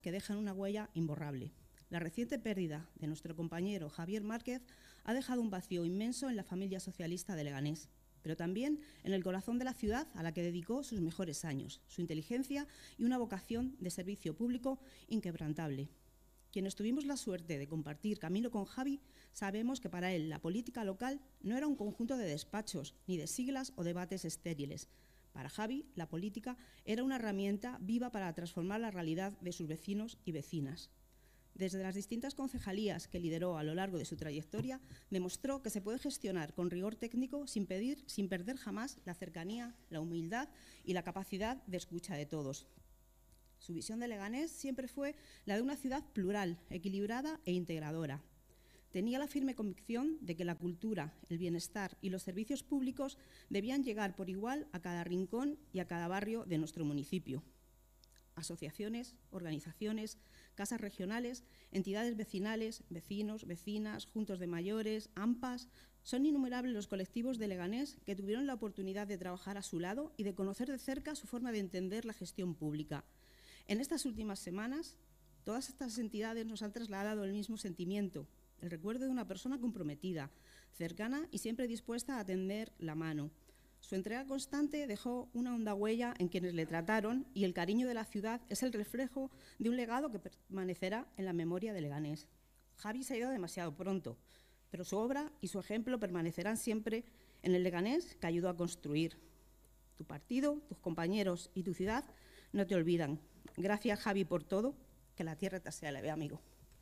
que dejan una huella imborrable. La reciente pérdida de nuestro compañero Javier Márquez ha dejado un vacío inmenso en la familia socialista de Leganés, pero también en el corazón de la ciudad a la que dedicó sus mejores años, su inteligencia y una vocación de servicio público inquebrantable. Quienes tuvimos la suerte de compartir camino con Javi, sabemos que para él la política local no era un conjunto de despachos, ni de siglas o debates estériles. Para Javi, la política era una herramienta viva para transformar la realidad de sus vecinos y vecinas. Desde las distintas concejalías que lideró a lo largo de su trayectoria, demostró que se puede gestionar con rigor técnico sin perder jamás la cercanía, la humildad y la capacidad de escucha de todos. Su visión de Leganés siempre fue la de una ciudad plural, equilibrada e integradora. Tenía la firme convicción de que la cultura, el bienestar y los servicios públicos debían llegar por igual a cada rincón y a cada barrio de nuestro municipio. Asociaciones, organizaciones, casas regionales, entidades vecinales, vecinos, vecinas, juntos de mayores, AMPAs… Son innumerables los colectivos de Leganés que tuvieron la oportunidad de trabajar a su lado y de conocer de cerca su forma de entender la gestión pública. En estas últimas semanas, todas estas entidades nos han trasladado el mismo sentimiento, el recuerdo de una persona comprometida, cercana y siempre dispuesta a tender la mano. Su entrega constante dejó una honda huella en quienes le trataron y el cariño de la ciudad es el reflejo de un legado que permanecerá en la memoria de Leganés. Javi se ha ido demasiado pronto, pero su obra y su ejemplo permanecerán siempre en el Leganés que ayudó a construir. Tu partido, tus compañeros y tu ciudad no te olvidan. Gracias, Javi, por todo. Que la tierra te sea leve, amigo.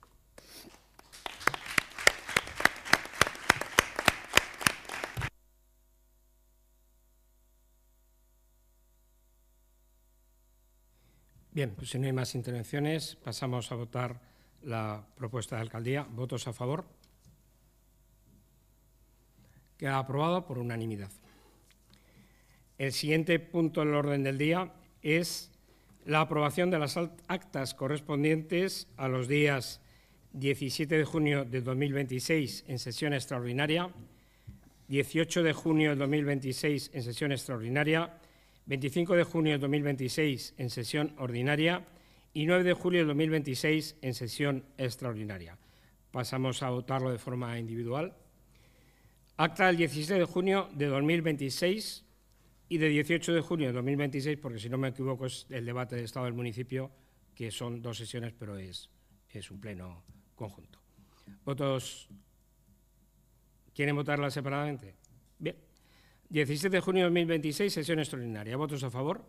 Bien, pues si no hay más intervenciones, pasamos a votar la propuesta de alcaldía. ¿Votos a favor? Queda aprobado por unanimidad. El siguiente punto en el orden del día es la aprobación de las actas correspondientes a los días 17 de junio de 2026 en sesión extraordinaria, 18 de junio de 2026 en sesión extraordinaria, 25 de junio de 2026 en sesión ordinaria y 9 de julio de 2026 en sesión extraordinaria. Pasamos a votarlo de forma individual. Acta del 17 de junio de 2026 y de 18 de junio de 2026, porque si no me equivoco es el debate del Estado del municipio, que son dos sesiones, pero es un pleno conjunto. ¿Votos? ¿Quieren votarlas separadamente? Bien. 17 de junio de 2026, sesión extraordinaria. ¿Votos a favor?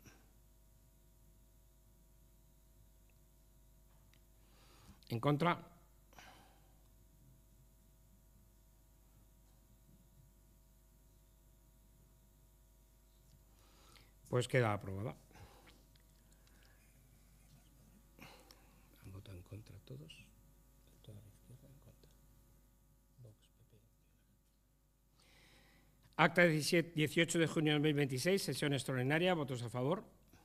¿En contra? Pues queda aprobada. Han votado en contra todos. Toda la izquierda en contra. Vox, PP. Acta 18 de junio de 2026, sesión extraordinaria. ¿Votos a favor?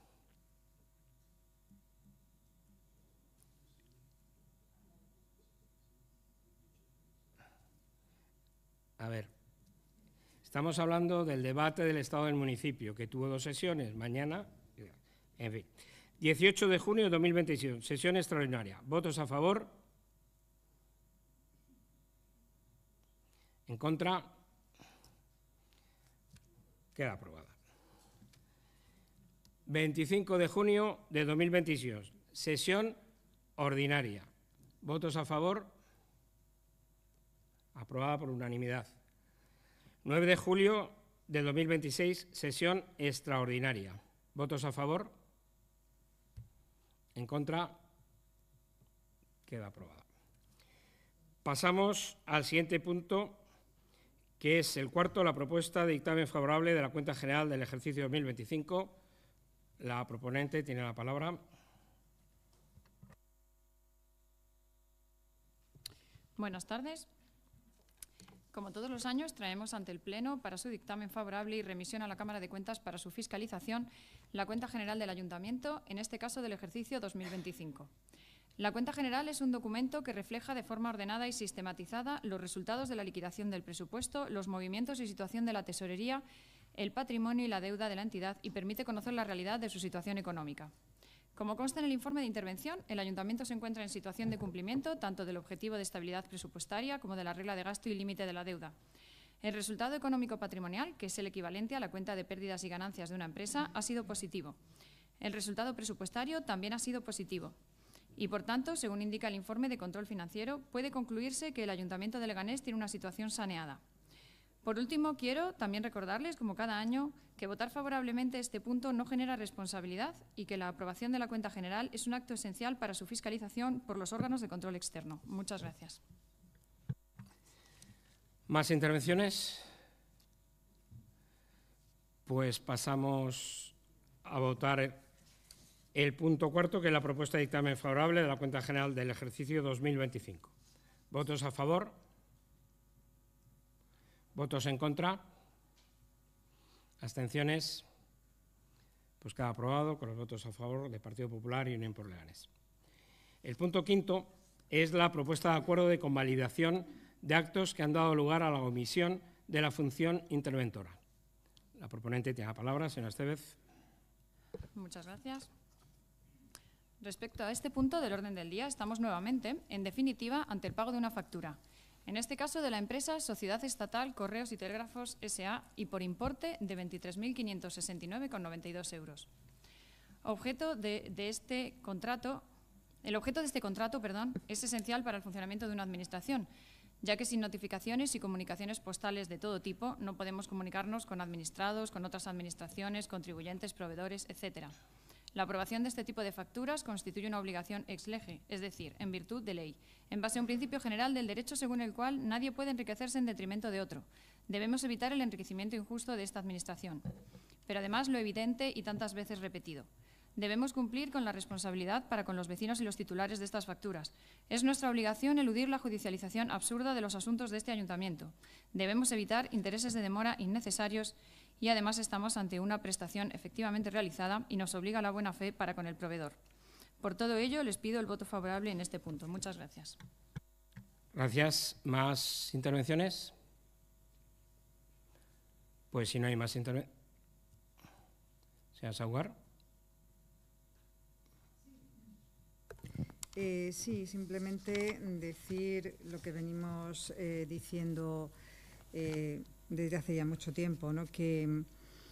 A ver. Estamos hablando del debate del Estado del municipio, que tuvo dos sesiones, mañana, en fin. 18 de junio de 2026, sesión extraordinaria. ¿Votos a favor? ¿En contra? Queda aprobada. 25 de junio de 2026, sesión ordinaria. ¿Votos a favor? Aprobada por unanimidad. 9 de julio de 2026, sesión extraordinaria. ¿Votos a favor? ¿En contra? Queda aprobada. Pasamos al siguiente punto, que es el cuarto, la propuesta de dictamen favorable de la Cuenta General del ejercicio 2025. La proponente tiene la palabra. Buenas tardes. Como todos los años, traemos ante el Pleno, para su dictamen favorable y remisión a la Cámara de Cuentas para su fiscalización, la Cuenta General del Ayuntamiento, en este caso del ejercicio 2025. La Cuenta General es un documento que refleja de forma ordenada y sistematizada los resultados de la liquidación del presupuesto, los movimientos y situación de la tesorería, el patrimonio y la deuda de la entidad y permite conocer la realidad de su situación económica. Como consta en el informe de intervención, el Ayuntamiento se encuentra en situación de cumplimiento tanto del objetivo de estabilidad presupuestaria como de la regla de gasto y límite de la deuda. El resultado económico patrimonial, que es el equivalente a la cuenta de pérdidas y ganancias de una empresa, ha sido positivo. El resultado presupuestario también ha sido positivo. Y, por tanto, según indica el informe de control financiero, puede concluirse que el Ayuntamiento de Leganés tiene una situación saneada. Por último, quiero también recordarles, como cada año, que votar favorablemente este punto no genera responsabilidad y que la aprobación de la cuenta general es un acto esencial para su fiscalización por los órganos de control externo. Muchas gracias. ¿Más intervenciones? Pues pasamos a votar el punto cuarto, que es la propuesta de dictamen favorable de la cuenta general del ejercicio 2025. ¿Votos a favor? ¿Votos en contra? ¿Abstenciones? Pues queda aprobado con los votos a favor del Partido Popular y Unión por Leganés. El punto quinto es la propuesta de acuerdo de convalidación de actos que han dado lugar a la omisión de la función interventora. La proponente tiene la palabra, señora Estevez. Muchas gracias. Respecto a este punto del orden del día, estamos nuevamente, en definitiva, ante el pago de una factura. En este caso de la empresa Sociedad Estatal Correos y Telégrafos S.A. y por importe de 23.569,92 euros. El objeto de este contrato es esencial para el funcionamiento de una administración, ya que sin notificaciones y comunicaciones postales de todo tipo no podemos comunicarnos con administrados, con otras administraciones, contribuyentes, proveedores, etc. La aprobación de este tipo de facturas constituye una obligación ex lege, es decir, en virtud de ley, en base a un principio general del derecho según el cual nadie puede enriquecerse en detrimento de otro. Debemos evitar el enriquecimiento injusto de esta Administración. Pero además lo evidente y tantas veces repetido. Debemos cumplir con la responsabilidad para con los vecinos y los titulares de estas facturas. Es nuestra obligación eludir la judicialización absurda de los asuntos de este Ayuntamiento. Debemos evitar intereses de demora innecesarios y además estamos ante una prestación efectivamente realizada y nos obliga a la buena fe para con el proveedor. Por todo ello, les pido el voto favorable en este punto. Muchas gracias. Gracias. ¿Más intervenciones? Pues si no hay más intervenciones. Señora Saugar. Sí, simplemente decir lo que venimos diciendo desde hace ya mucho tiempo, ¿no? Que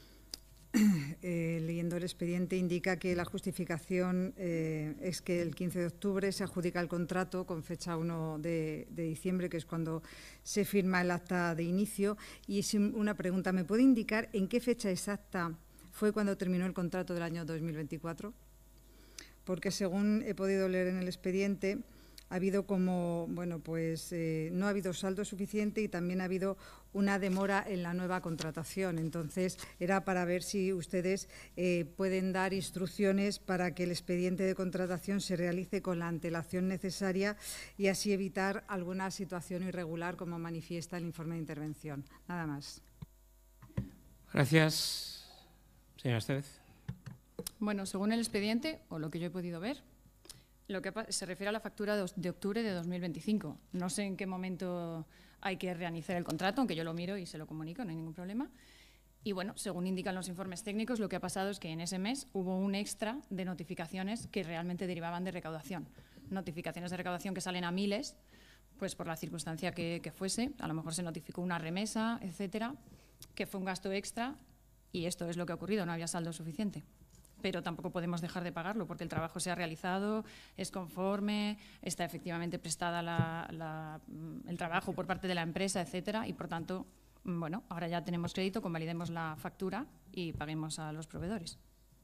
leyendo el expediente indica que la justificación es que el 15 de octubre se adjudica el contrato con fecha 1 de diciembre, que es cuando se firma el acta de inicio. Y es una pregunta, ¿me puede indicar en qué fecha exacta fue cuando terminó el contrato del año 2024? Porque según he podido leer en el expediente, ha habido como, bueno, pues no ha habido saldo suficiente y también ha habido una demora en la nueva contratación. Entonces, era para ver si ustedes pueden dar instrucciones para que el expediente de contratación se realice con la antelación necesaria y así evitar alguna situación irregular, como manifiesta el informe de intervención. Nada más. Gracias. Señora Estevez. Bueno, según el expediente, o lo que yo he podido ver, lo que se refiere a la factura de octubre de 2025. No sé en qué momento hay que reanalizar el contrato, aunque yo lo miro y se lo comunico, no hay ningún problema. Y bueno, según indican los informes técnicos, lo que ha pasado es que en ese mes hubo un extra de notificaciones que realmente derivaban de recaudación. Notificaciones de recaudación que salen a miles, pues por la circunstancia que fuese. A lo mejor se notificó una remesa, etcétera, que fue un gasto extra y esto es lo que ha ocurrido, no había saldo suficiente. Pero tampoco podemos dejar de pagarlo porque el trabajo se ha realizado, es conforme, está efectivamente prestada el trabajo por parte de la empresa, etcétera, y por tanto, bueno, ahora ya tenemos crédito, convalidemos la factura y paguemos a los proveedores.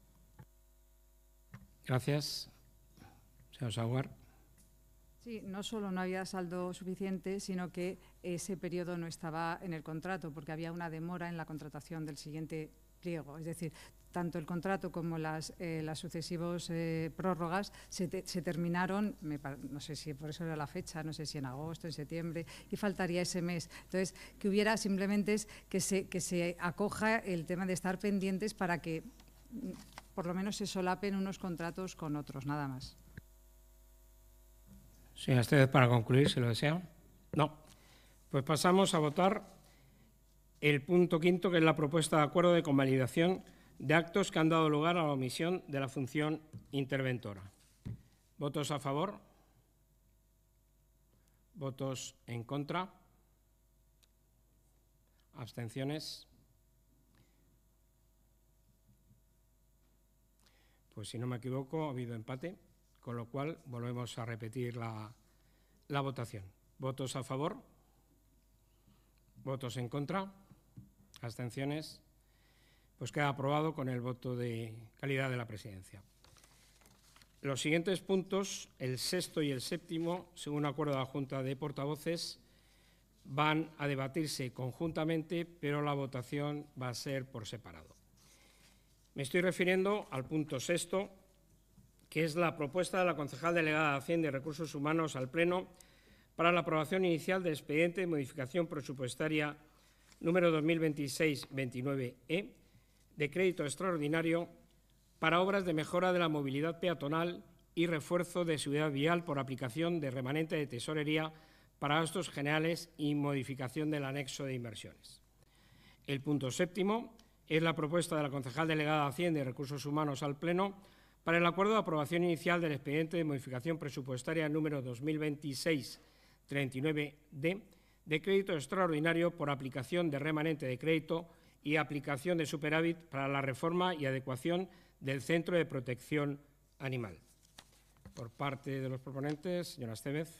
Gracias. Señor Saugar. Sí, no solo no había saldo suficiente, sino que ese periodo no estaba en el contrato porque había una demora en la contratación del siguiente pliego. Es decir, tanto el contrato como las sucesivas prórrogas se terminaron, no sé si por eso era la fecha, no sé si en agosto, en septiembre, y faltaría ese mes. Entonces, que hubiera simplemente es que se acoja el tema de estar pendientes para que por lo menos se solapen unos contratos con otros, nada más. Señora Estevez, para concluir, si lo desea. No. Pues pasamos a votar el punto quinto, que es la propuesta de acuerdo de convalidación de actos que han dado lugar a la omisión de la función interventora. ¿Votos a favor? ¿Votos en contra? ¿Abstenciones? Pues si no me equivoco, ha habido empate, con lo cual volvemos a repetir la votación. ¿Votos a favor? ¿Votos en contra? ¿Abstenciones? Pues queda aprobado con el voto de calidad de la presidencia. Los siguientes puntos, el sexto y el séptimo, según acuerdo de la Junta de Portavoces, van a debatirse conjuntamente, pero la votación va a ser por separado. Me estoy refiriendo al punto sexto, que es la propuesta de la concejal delegada de Hacienda y Recursos Humanos al Pleno para la aprobación inicial del expediente de modificación presupuestaria número 2026-29E de crédito extraordinario para obras de mejora de la movilidad peatonal y refuerzo de seguridad vial por aplicación de remanente de tesorería para gastos generales y modificación del anexo de inversiones. El punto séptimo es la propuesta de la concejal delegada de Hacienda y Recursos Humanos al Pleno para el acuerdo de aprobación inicial del expediente de modificación presupuestaria número 2026-39D de crédito extraordinario por aplicación de remanente de crédito y aplicación de superávit para la reforma y adecuación del Centro de Protección Animal. Por parte de los proponentes, señora Estévez.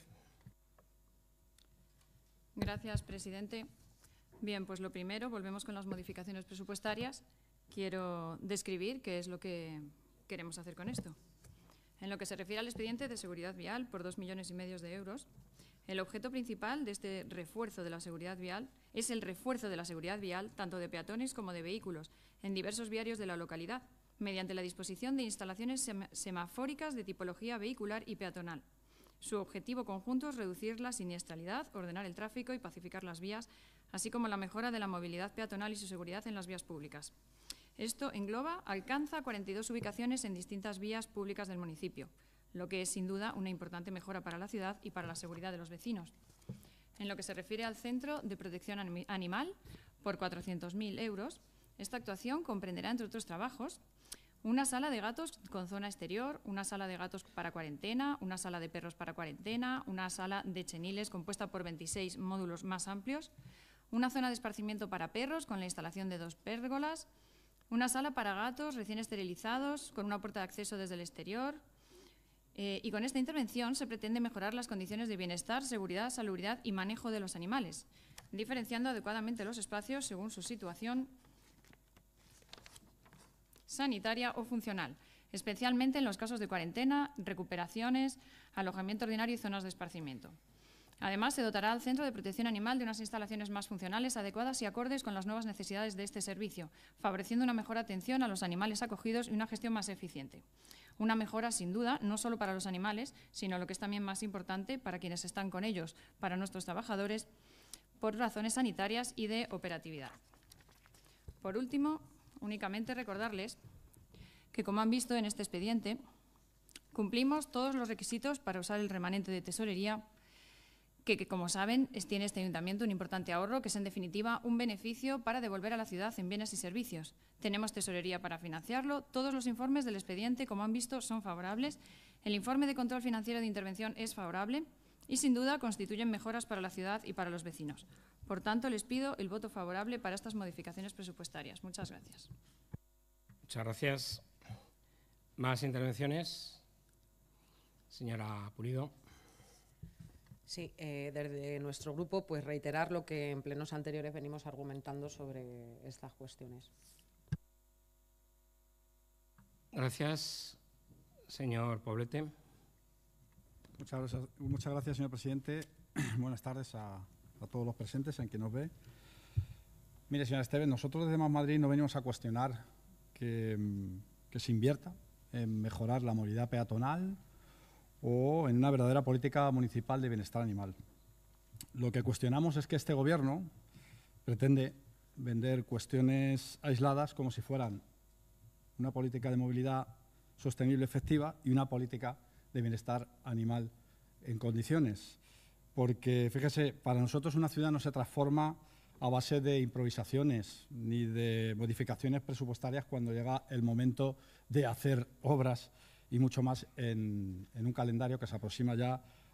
Gracias, presidente. Bien, pues lo primero, volvemos con las modificaciones presupuestarias. Quiero describir qué es lo que queremos hacer con esto. En lo que se refiere al expediente de seguridad vial por 2,5 millones de euros, el objeto principal de este refuerzo de la seguridad vial es el refuerzo de la seguridad vial tanto de peatones como de vehículos en diversos viarios de la localidad, mediante la disposición de instalaciones semafóricas de tipología vehicular y peatonal. Su objetivo conjunto es reducir la siniestralidad, ordenar el tráfico y pacificar las vías, así como la mejora de la movilidad peatonal y su seguridad en las vías públicas. Esto alcanza 42 ubicaciones en distintas vías públicas del municipio, lo que es sin duda una importante mejora para la ciudad y para la seguridad de los vecinos. En lo que se refiere al Centro de Protección Animal, por 400.000 euros, esta actuación comprenderá, entre otros trabajos, una sala de gatos con zona exterior, una sala de gatos para cuarentena, una sala de perros para cuarentena, una sala de cheniles compuesta por 26 módulos más amplios, una zona de esparcimiento para perros con la instalación de 2 pérgolas, una sala para gatos recién esterilizados con una puerta de acceso desde el exterior. Y con esta intervención se pretende mejorar las condiciones de bienestar, seguridad, salubridad y manejo de los animales, diferenciando adecuadamente los espacios según su situación sanitaria o funcional, especialmente en los casos de cuarentena, recuperaciones, alojamiento ordinario y zonas de esparcimiento. Además, se dotará al Centro de Protección Animal de unas instalaciones más funcionales, adecuadas y acordes con las nuevas necesidades de este servicio, favoreciendo una mejor atención a los animales acogidos y una gestión más eficiente. Una mejora, sin duda, no solo para los animales, sino lo que es también más importante para quienes están con ellos, para nuestros trabajadores, por razones sanitarias y de operatividad. Por último, únicamente recordarles que, como han visto en este expediente, cumplimos todos los requisitos para usar el remanente de tesorería que, como saben, tiene este ayuntamiento un importante ahorro, que es en definitiva un beneficio para devolver a la ciudad en bienes y servicios. Tenemos tesorería para financiarlo. Todos los informes del expediente, como han visto, son favorables. El informe de control financiero de intervención es favorable y, sin duda, constituyen mejoras para la ciudad y para los vecinos. Por tanto, les pido el voto favorable para estas modificaciones presupuestarias. Muchas gracias. Muchas gracias. ¿Más intervenciones? Señora Pulido. Sí, desde nuestro grupo, pues reiterar lo que en plenos anteriores venimos argumentando sobre estas cuestiones. Gracias. Señor Poblete. Muchas gracias, señor presidente. Buenas tardes a todos los presentes, a quien nos ve. Mire, señora Estévez, nosotros desde Más Madrid no venimos a cuestionar que se invierta en mejorar la movilidad peatonal o en una verdadera política municipal de bienestar animal. Lo que cuestionamos es que este Gobierno pretende vender cuestiones aisladas como si fueran una política de movilidad sostenible efectiva y una política de bienestar animal en condiciones. Porque, fíjese, para nosotros una ciudad no se transforma a base de improvisaciones ni de modificaciones presupuestarias cuando llega el momento de hacer obras y mucho más en un calendario que se aproxima ya